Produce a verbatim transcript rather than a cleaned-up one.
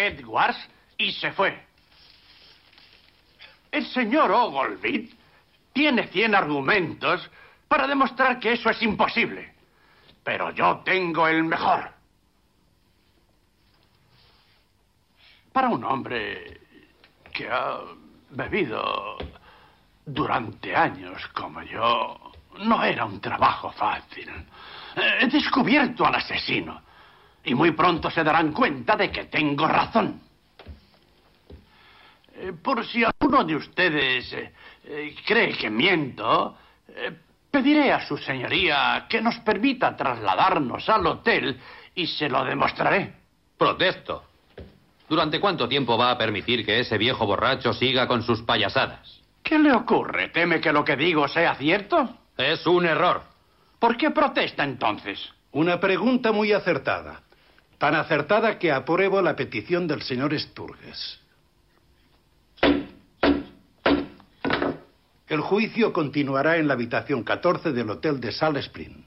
Edwards y se fue. El señor Ogleville tiene cien argumentos para demostrar que eso es imposible. Pero yo tengo el mejor. Para un hombre que ha bebido durante años como yo, no era un trabajo fácil. He descubierto al asesino y muy pronto se darán cuenta de que tengo razón. Por si alguno de ustedes eh, eh, cree que miento, eh, pediré a su señoría que nos permita trasladarnos al hotel y se lo demostraré. Protesto. ¿Durante cuánto tiempo va a permitir que ese viejo borracho siga con sus payasadas? ¿Qué le ocurre? ¿Teme que lo que digo sea cierto? Es un error. ¿Por qué protesta entonces? Una pregunta muy acertada. Tan acertada que apruebo la petición del señor Sturges. El juicio continuará en la habitación catorce del hotel de Salt Spring.